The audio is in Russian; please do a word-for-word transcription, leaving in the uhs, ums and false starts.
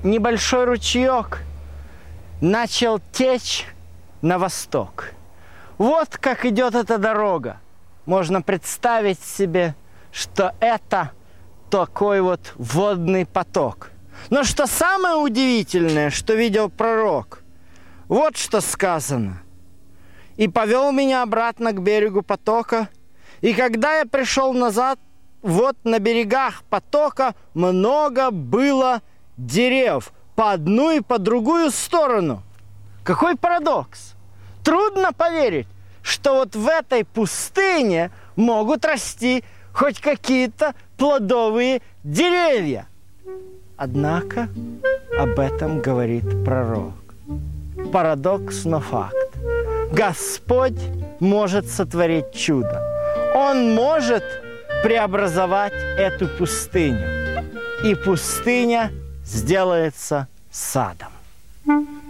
небольшой ручеек начал течь на восток. Вот как идет эта дорога. Можно представить себе, что это такой вот водный поток. Но что самое удивительное, что видел пророк, вот что сказано. «И повел меня обратно к берегу потока, и когда я пришел назад, вот на берегах потока много было дерев по одну и по другую сторону». Какой парадокс! Трудно поверить, что вот в этой пустыне могут расти хоть какие-то плодовые деревья. Однако об этом говорит пророк. Парадокс, но факт. Господь может сотворить чудо. Он может преобразовать эту пустыню. И пустыня сделается садом.